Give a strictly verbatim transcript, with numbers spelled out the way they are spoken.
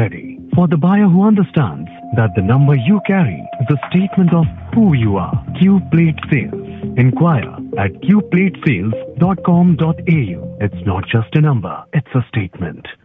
ready. For the buyer who understands that the number you carry is a statement of who you are. Q Plate Sales. Inquire at q plate sales dot com dot a u. It's not just a number, it's a statement.